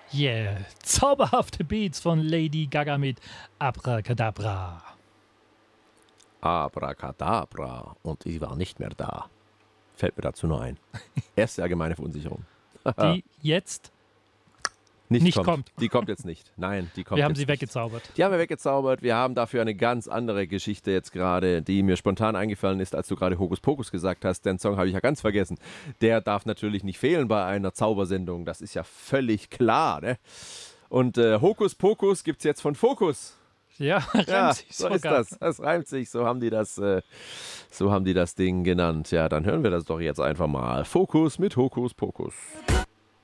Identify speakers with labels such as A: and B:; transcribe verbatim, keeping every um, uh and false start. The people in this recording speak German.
A: Yeah, zauberhafte Beats von Lady Gaga mit Abracadabra.
B: Abracadabra und ich war nicht mehr da. Fällt mir dazu nur ein. Erste allgemeine Verunsicherung.
A: Die jetzt
B: nicht,
A: nicht
B: kommt.
A: kommt.
B: Die kommt jetzt nicht. Nein, die kommt
A: Wir haben
B: jetzt
A: sie
B: nicht.
A: weggezaubert.
B: Die haben wir weggezaubert. Wir haben dafür eine ganz andere Geschichte jetzt gerade, die mir spontan eingefallen ist, als du gerade Hokus Pokus gesagt hast. Den Song habe ich ja ganz vergessen. Der darf natürlich nicht fehlen bei einer Zaubersendung. Das ist ja völlig klar. Ne? Und äh, Hokus Pokus gibt es jetzt von Fokus.
A: Ja, reimt
B: Ja,
A: sich
B: so
A: sogar.
B: ist das. Das reimt sich. So haben die das, äh, so haben die das Ding genannt. Ja, dann hören wir das doch jetzt einfach mal. Fokus mit Hokus Pokus.